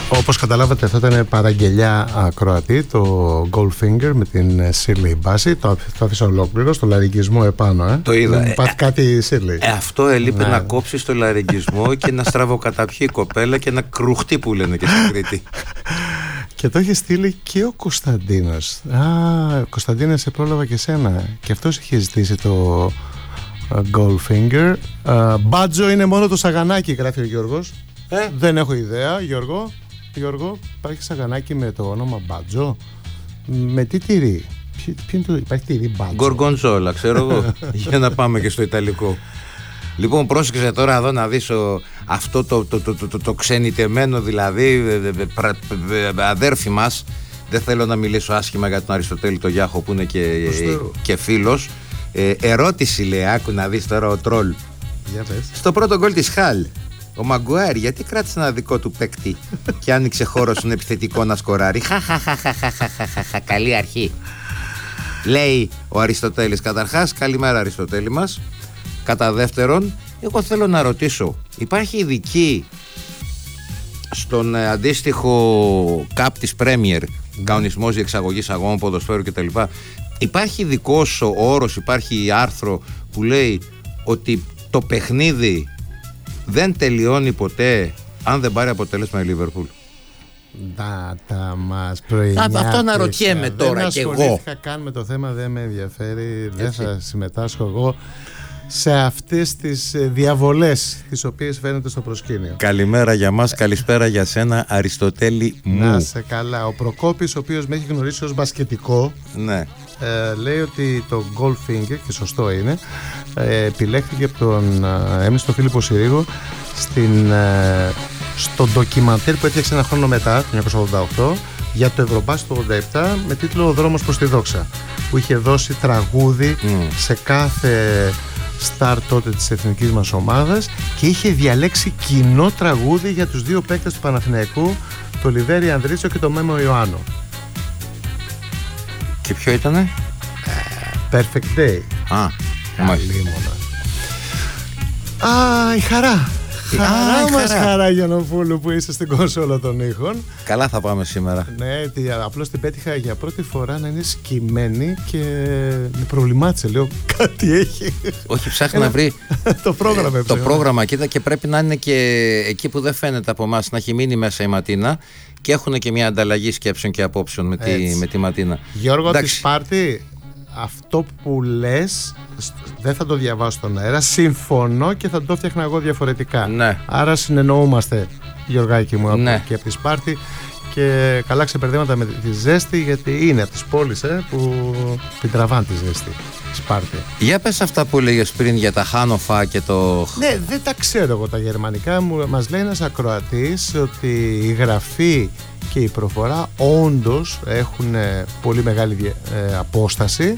Όπως καταλάβατε, αυτό ήταν παραγγελιά ακροατή, το Goldfinger με την Shirley Bassey. Το άφησα ολόκληρο, στο λαρυγγισμό επάνω. Το είδα. Υπάρχει κάτι Shirley. Αυτό έλειπε, να κόψει στο λαρυγγισμό και να στραβοκαταπιεί η κοπέλα και να κρούχτει, που λένε και στην Κρήτη. Και το είχε στείλει και ο Κωνσταντίνος. Κωνσταντίνε, σε πρόλαβα και σένα. Και αυτός είχε ζητήσει το Goldfinger. Μπάτζο είναι μόνο το σαγανάκι, γράφει ο Γιώργος. Δεν έχω ιδέα, Γιώργο, υπάρχει σαγανάκι με το όνομα Μπάτζο? Με τι τυρί? Υπάρχει τυρί Μπάτζο? Γκοργοντζόλα, ξέρω εγώ. Για να πάμε και στο ιταλικό. Λοιπόν, πρόσεξε τώρα εδώ να δεις αυτό το ξενιτεμένο, δηλαδή αδέρφη μας. Δεν θέλω να μιλήσω άσχημα για τον Αριστοτέλη το Γιάχο, που είναι και φίλος. Ερώτηση, λέει, άκου να δεις τώρα ο τρόλ. Στο πρώτο γκολ της Χαλ, ο Μαγκουάρη γιατί κράτησε ένα δικό του παίκτη και άνοιξε χώρο στον επιθετικό να σκοράρει? Καλή αρχή, λέει ο Αριστοτέλης. Καταρχάς, καλημέρα Αριστοτέλη μας. Κατά δεύτερον, εγώ θέλω να ρωτήσω, υπάρχει ειδική στον αντίστοιχο ΚΑΠ της Πρέμιερ, κανονισμός διεξαγωγής αγώνων ποδοσφαίρου κτλ., υπάρχει ειδικός όρος, υπάρχει άρθρο που λέει ότι το παιχνίδι δεν τελειώνει ποτέ αν δεν πάρει αποτέλεσμα η Λίβερπουλ? Τα μας προηγιάτισα. Αυτό να ρωτιέμαι τώρα κι εγώ. Δεν ασχολήθηκα καν με το θέμα, δεν με ενδιαφέρει. Δεν θα συμμετάσχω εγώ σε αυτές τις διαβολές τις οποίες φαίνεται στο προσκήνιο. Καλημέρα για μας, καλησπέρα για σένα, Αριστοτέλη μου. Να σε καλά. Ο Προκόπης, ο οποίος με έχει γνωρίσει ως μπασκετικό, ναι, λέει ότι το Goldfinger, και σωστό είναι, επιλέχθηκε από τον έμιστο Φίλιππο Συρίγο στο ντοκιμαντέρ που έφτιαξε ένα χρόνο μετά, το 1988, για το Ευρωμπάσκετ του 87, με τίτλο «Ο δρόμος προς τη δόξα», που είχε δώσει τραγούδι σε κάθε στάρ τότε της εθνικής μας ομάδας και είχε διαλέξει κοινό τραγούδι για τους δύο παίκτες του Παναθηναϊκού, το Λιβέρι Ανδρίτσο και το Μέμο Ιωάννου. Και ποιο ήτανε? Perfect Day. Καλήμωνα. Η χαρά. Χαρά Γιαννοπούλου, που είσαι στην κονσόλα των ήχων. Καλά θα πάμε σήμερα. Ναι, απλώς την πέτυχα για πρώτη φορά να είναι σκυμμένη και με προβλημάτισε. Λέω, κάτι έχει. Όχι, ψάχνει να βρει το πρόγραμμα κοίτα, και πρέπει να είναι και εκεί που δεν φαίνεται από εμάς, να έχει μείνει μέσα η Ματίνα, και έχουν και μια ανταλλαγή σκέψεων και απόψεων με τη Ματίνα. Γιώργο, τη Σπάρτη, αυτό που λες δεν θα το διαβάσω στον αέρα. Συμφωνώ και θα το φτιάχνα εγώ διαφορετικά. Ναι. Άρα συνεννοούμαστε, Γιωργάκη μου, ναι, και από τη Σπάρτη. Και καλά ξεπερδέματα με τη ζέστη, γιατί είναι από τις πόλεις που την τραβάνε τη ζέστη, Σπάρτη. Για πες αυτά που έλεγες πριν για τα Χάνοφα και το... Ναι, δεν τα ξέρω εγώ τα γερμανικά. Μας λέει ένας ακροατής ότι η γραφή και η προφορά όντως έχουν πολύ μεγάλη απόσταση,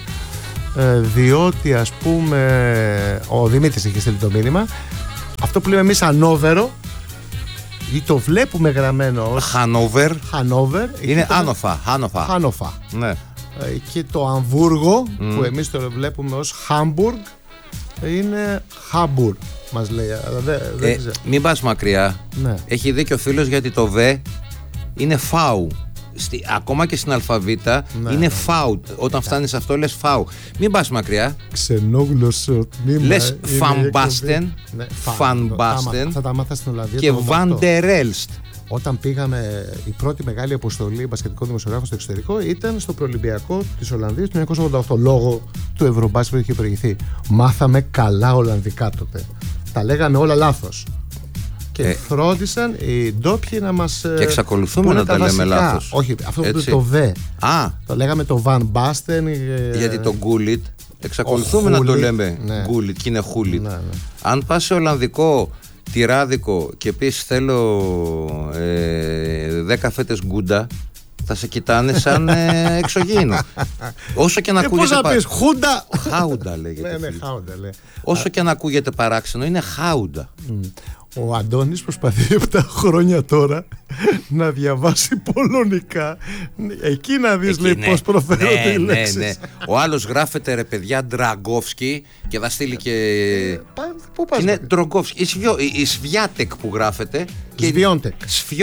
διότι, ας πούμε, ο Δημήτρης είχε στείλει το μήνυμα, αυτό που λέμε εμείς Ανόβερο ή το βλέπουμε γραμμένο ως Χανόβερ, είναι Χάνοφα. Ναι. Και το Αμβούργο, που εμείς το βλέπουμε ως Χάμπουργκ, είναι Χάμπουρ, μας λέει. Μην πας μακριά. Ναι. Έχει δίκιο ο φίλος, γιατί το β είναι φάου. Ακόμα και στην αλφαβήτα, ναι, είναι φάου. Όταν φτάνεις σε αυτό λες φάου. Μην πας μακριά. Ξενόγλωσσο τμήμα. Λες Φανμπάστεν, Φανμπάστεν και Βαντερέλστ. Όταν πήγαμε, η πρώτη μεγάλη αποστολή μπασκετικών δημοσιογράφων στο εξωτερικό ήταν στο προολυμπιακό της Ολλανδίας του 1988, λόγω του Ευρωμπάσκετ που είχε προηγηθεί. Μάθαμε καλά Ολλανδικά τότε. Τα λέγαμε όλα λάθος. Και φρόντισαν οι ντόπιοι να μας. Και εξακολουθούμε να τα λέμε λάθος. Όχι, αυτό που το β. Το λέγαμε το Van Basten. Γιατί το Γκούλιτ εξακολουθούμε να το λέμε Γκούλιτ, και είναι Χούλιτ. Ναι. Αν πας σε Ολλανδικό τυράδικο και πεις θέλω 10 φέτες γκούντα, θα σε κοιτάνε σαν εξωγήινο. Όσο και να ακούγεται. Πώς να πεις, Χούντα. Χάουντα λέγεται. Ναι, Χάουντα λέει. Όσο και να ακούγεται παράξενο, είναι Χάουντα. Ο Αντώνης προσπαθεί 7 χρόνια τώρα να διαβάσει πολωνικά. Εκεί να δεις, λέει, πώς προφέρονται οι λέξεις. Ναι. Ο άλλος γράφεται, ρε παιδιά, Ντραγκόφσκι και θα στείλει και... Πού πας? Είναι Ντραγκόφσκι. Η Σβιάτεκ που γράφεται. Σβιόντεκ.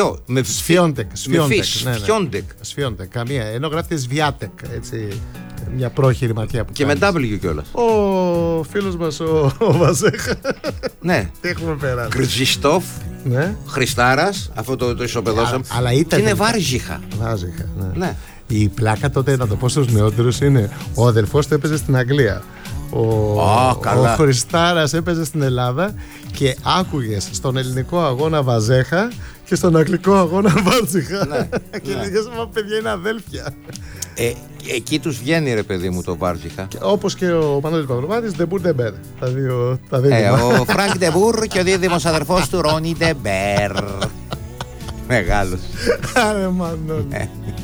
Σφιόντεκ. Καμία. Ενώ γράφεται Σβιάτεκ. Έτσι, μια πρόχειρη ματιά που και κάνεις. Με W κιόλας. Ο φίλος μας ο Βαζέχα. Ναι. Τι έχουμε περάσει. Κρζιστόφ. Ναι. Χριστάρας. Αυτό το ισοπεδώσαμε. Αλλά ήταν. Και είναι Βάρζιχα. Ναι. Η πλάκα τότε, να το πω στους νεότερους, είναι ο αδελφός του έπαιζε στην Αγγλία. Ο Χριστάρας έπαιζε στην Ελλάδα και άκουγες στον ελληνικό αγώνα Βαζέχα και στον αγγλικό αγώνα Βάρτζιχα. Ναι, και λέγες, μα παιδιά είναι αδέλφια. Εκεί τους βγαίνει, ρε παιδί μου, το Βάρτζιχα. Όπως και ο Μανώλης Παυλοβάτης, Ντεμπούρ Ντεμπέρ. Ο Φρανκ Ντεμπούρ και ο δίδυμος αδερφός του Ρόνι Ντεμπέρ. Μεγάλος. Άρε Μανώλη.